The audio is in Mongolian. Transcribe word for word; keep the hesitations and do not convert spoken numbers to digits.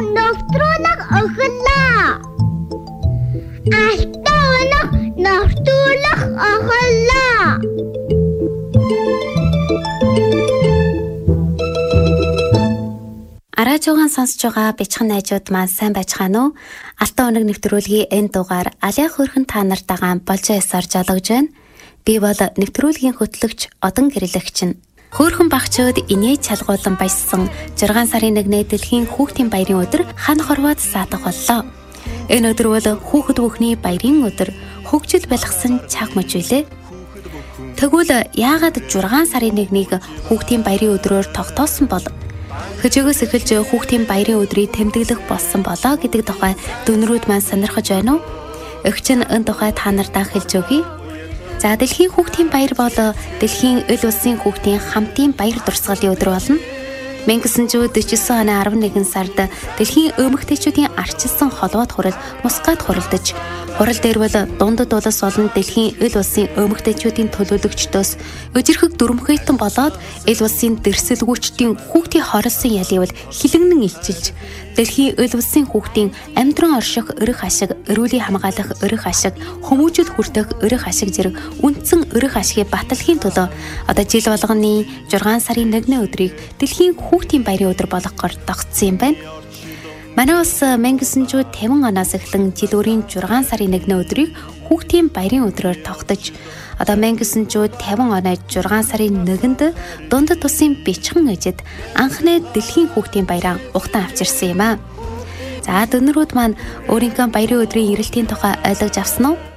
ногтруулах охиллоо. Алтан өнөх ногтруулах охиллоо. Араажуугаан сонсож байгаа бичгэн найзууд маань сайн байцгаана уу? Алтан өнөг нэвтрүүлгийн энэ дугаар Алиа хөрхөн та нартайгаа болж ясаар жолгож байна. Би бол нэвтрүүлгийн хөтлөгч Одон гэрлэгч нь. Хөөрхөн багчууд инээ чалгуулан баяссан зургаан сарын нэгний дэлхийн хүүхдийн баярын өдөр хана хорвоод саатах боллоо. Энэ өдөр бол хүүхэд бүхний баярын өдөр, хөгжил бэлгсэн цаг мөч үлээ. Тэгвэл яагаад зургаан сарын нэгнийг хүүхдийн баярын өдрөөр тогтоосон бол Хөжөөгөөс эхэлж хүүхдийн баярын өдрийг тэмдэглэх болсон болоо гэдэг тухай дүнрүүд маань сонирхож байна уу? Өгч нь энэ тухай та нартай хэлж өгье. За дэлхийн хүүхдийн баяр бол дэлхийн эл улсын хүүхдийн хамтын баяр дурсгалын өдөр болно. мянга девятьсот дөрвөн оны арван нэгэн сард дэлхийн эмэгтэйчүүдийн арчилсан холбоод хурал Мускат хуралдаж, хурал дээр бол дундад улс болон дэлхийн эл улсын эмэгтэйчүүдийн төлөөлөгчдөөс өжирхэг дүрмхэтэн болоод эл улсын дэрсэлгүүчдийн хүүхдийн хорлсон ялыг бол хилэгнэн илчилж, дэлхийн эл улсын хүүхдийн амьдран орших өрөх ашиг, эрүүлийн хамгаалах өрөх ашиг, хүмүүжил хүртэх өрөх ашиг зэрэг үндсэн өрөх ашигыг батлахын төлөө одоо жил болгоны зургаан сарын нэгний өдрийг дэлхийн хүүхдийн баярын өдөр болгохоор тогтсон юм байна. Манай улс мянга девятьсот тавин оноос эхлэн жил өрийн зургаан сарын нэгний өдрийг хүүхдийн баярын өдрөөр тогтож, одоо мянга девятьсот тавин оны зургаан сарын нэгэнд дундад тусын бичгэн эжид анхны дэлхийн хүүхдийн баяраа ухтан авчирсан юм а. За дөнөрүүд маань өөрийнхөө баярын өдрийн эрэлтийн тухай ойлгож авсан уу?